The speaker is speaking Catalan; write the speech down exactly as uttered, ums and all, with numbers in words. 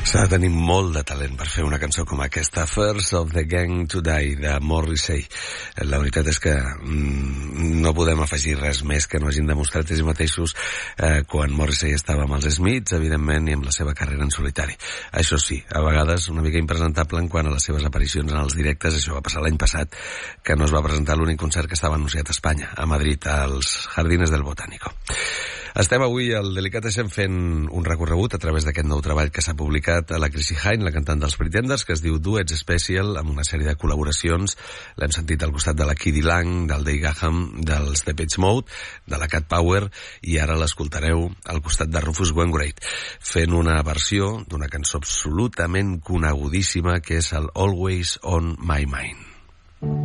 S'ha de tenir molt de talent per fer una cançó com aquesta, First of the Gang to Die, de Morrissey. La veritat és que mm, no podem afegir res més que no hagin demostrat ells mateixos eh, quan Morrissey estava amb els Smiths, evidentment, i amb la seva carrera en solitari. Això sí, a vegades una mica impresentable en quant a les seves aparicions en els directes. Això va passar l'any passat, que no es va presentar l'únic concert que estava anunciat a Espanya, a Madrid, als Jardines del Botánico. Estem avui al Delicatessen fent un recorregut a través d'aquest nou treball que s'ha publicat a la Chrissy Hynde, la cantant dels Pretenders, que es diu Duets Special, amb una sèrie de col·laboracions. L'hem sentit al costat de la Kiddy Lang, del Dave Gahan, dels Depeche Mode, de la Cat Power, i ara l'escoltareu al costat de Rufus Wainwright, fent una versió d'una cançó absolutament conegudíssima que és el Always on My Mind.